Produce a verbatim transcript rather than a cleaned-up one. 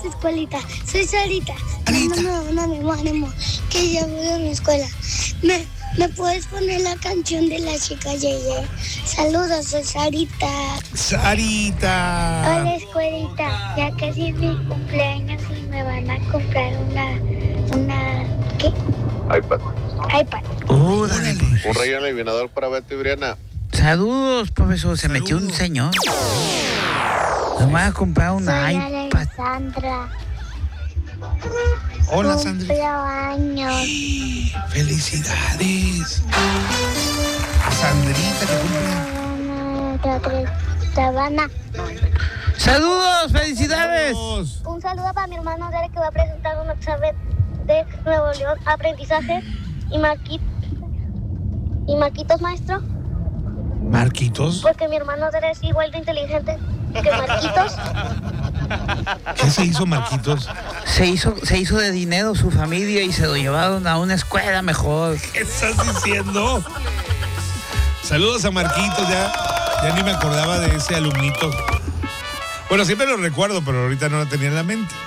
tu escuelita. Soy Sarita. Sarita. Mándame un ánimo, ánimo, que ya voy a mi escuela. ¿Me, ¿Me puedes poner la canción de la chica Yeye? Saludos, soy Sarita. Sarita. Hola, escuelita. Ya casi es mi cumpleaños y me van a comprar una... una... ¿qué? iPad. iPad. Órale. Un relleno eliminador para Beto y Briana. Saludos, profesor. Se metió un Saludos. señor. Nos van a comprar Soy una iPad. Alexandra. Hola, Sandra. Cumplo años. Felicidades. A Sandrita que cumple. Sabana. Saludos, felicidades. Saludos. Un saludo para mi hermano Derek que va a presentar un examen de Nuevo León, aprendizaje y Marquitos. ¿Y Marquitos, maestro? Marquitos. Porque mi hermano Derek es igual de inteligente que Marquitos. ¿Qué se hizo, Marquitos? Se hizo, se hizo de dinero su familia y se lo llevaron a una escuela mejor. ¿Qué estás diciendo? Saludos a Marquitos, ya, ya ni me acordaba de ese alumnito. Bueno, siempre lo recuerdo, pero ahorita no lo tenía en la mente.